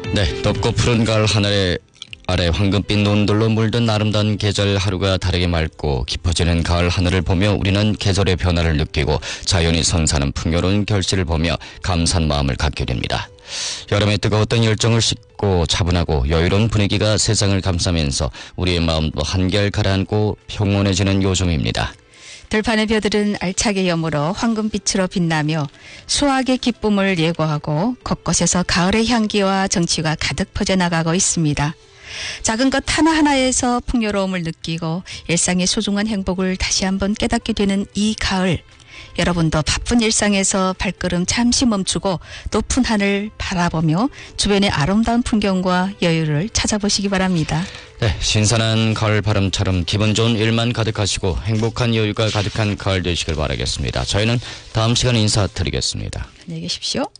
네, 덥고 푸른 가을 하늘에 아래 황금빛 눈들로 물든 아름다운 계절 하루가 다르게 맑고 깊어지는 가을 하늘을 보며 우리는 계절의 변화를 느끼고 자연이 선사하는 풍요로운 결실을 보며 감사한 마음을 갖게 됩니다. 여름의 뜨거웠던 열정을 씻고 차분하고 여유로운 분위기가 세상을 감싸면서 우리의 마음도 한결 가라앉고 평온해지는 요즘입니다. 들판의 벼들은 알차게 여물어 황금빛으로 빛나며 수확의 기쁨을 예고하고 곳곳에서 가을의 향기와 정취가 가득 퍼져나가고 있습니다. 작은 것 하나하나에서 풍요로움을 느끼고 일상의 소중한 행복을 다시 한번 깨닫게 되는 이 가을, 여러분도 바쁜 일상에서 발걸음 잠시 멈추고 높은 하늘 바라보며 주변의 아름다운 풍경과 여유를 찾아보시기 바랍니다. 네, 신선한 가을 바람처럼 기분 좋은 일만 가득하시고 행복한 여유가 가득한 가을 되시길 바라겠습니다. 저희는 다음 시간에 인사드리겠습니다. 안녕히 계십시오.